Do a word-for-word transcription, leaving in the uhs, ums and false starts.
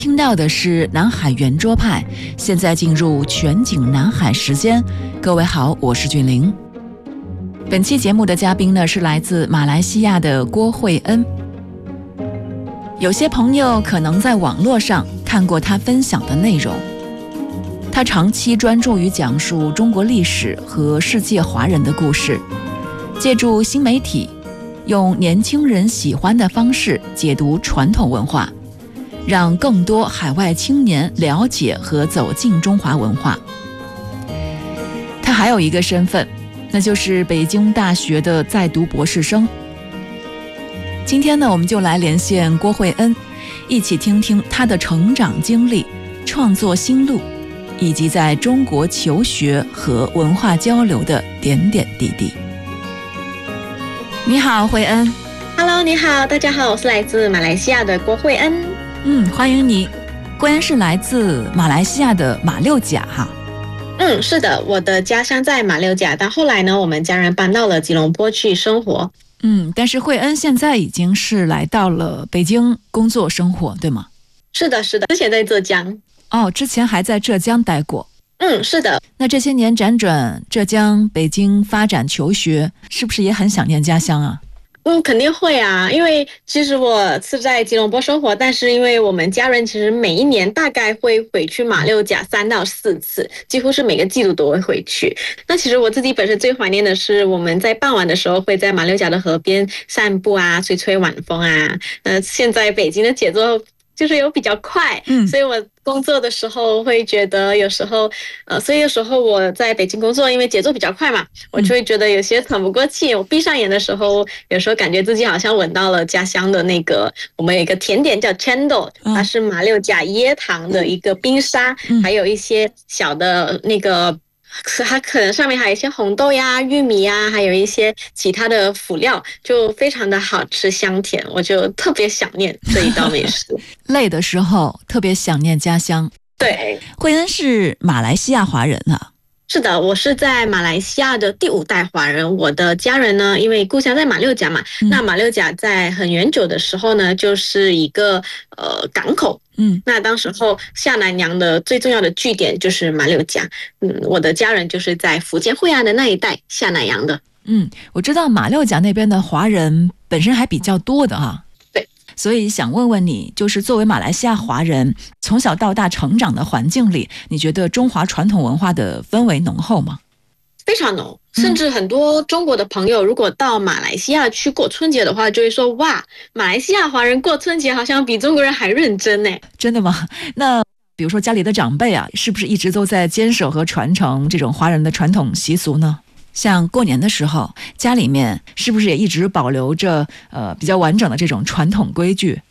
听到的是南海圆桌派，现在进入全景南海时间。各位好，我是俊玲。本期节目的嘉宾呢是来自马来西亚的郭慧恩。有些朋友可能在网络上看过他分享的内容，他长期专注于讲述中国历史和世界华人的故事，借助新媒体，用年轻人喜欢的方式解读传统文化，让更多海外青年了解和走进中华文化。他还有一个身份，那就是北京大学的在读博士生。今天呢，我们就来连线郭慧恩，一起听听他的成长经历、创作心路，以及在中国求学和文化交流的点点滴滴。你好，慧恩。 Hello， 你好，大家好，我是来自马来西亚的郭慧恩。 嗯，欢迎你。慧恩是来自马来西亚的马六甲哈。 嗯，是的，我的家乡在马六甲，但后来呢，我们家人搬到了吉隆坡去生活。 嗯，但是慧恩现在已经是来到了北京工作生活，对吗？ 是的，是的，之前在浙江。 哦，之前还在浙江待过。 嗯，是的。 那这些年辗转浙江、北京发展求学，是不是也很想念家乡啊？ 嗯，肯定会啊，因为其实我是在吉隆坡生活，但是因为我们家人其实每一年大概会回去马六甲三到四次，几乎是每个季度都会回去。那其实我自己本身最怀念的是我们在傍晚的时候会在马六甲的河边散步啊，吹吹晚风啊。呃，现在北京的节奏就是有比较快，嗯，所以我工作的时候会觉得有时候，呃，所以有时候我在北京工作，因为节奏比较快嘛，我就会觉得有些喘不过气。我闭上眼的时候，有时候感觉自己好像闻到了家乡的那个，我们有一个甜点叫 Chendol， 它是马六甲椰糖的一个冰沙，还有一些小的那个。它可能上面还有一些红豆呀、玉米呀，还有一些其他的辅料，就非常的好吃香甜，我就特别想念这一道美食。 累的时候特别想念家乡。 对， 慧恩是马来西亚华人啊。 是的，我是在马来西亚的第五代华人。我的家人呢，因为故乡在马六甲嘛，嗯、那马六甲在很远久的时候呢，就是一个呃港口。嗯，那当时候下南洋的最重要的据点就是马六甲。嗯，我的家人就是在福建惠安的那一带下南洋的。 嗯，我知道马六甲那边的华人本身还比较多的哈。 对， 所以想问问你，就是作为马来西亚华人，从小到大成长的环境里，你觉得中华传统文化的氛围浓厚吗？ 非常浓，甚至很多中国的朋友如果到马来西亚去过春节的话，就会说哇，马来西亚华人过春节好像比中国人还认真呢。 真的吗？那比如说家里的长辈啊，是不是一直都在坚守和传承这种华人的传统习俗呢？像过年的时候，家里面是不是也一直保留着呃比较完整的这种传统规矩？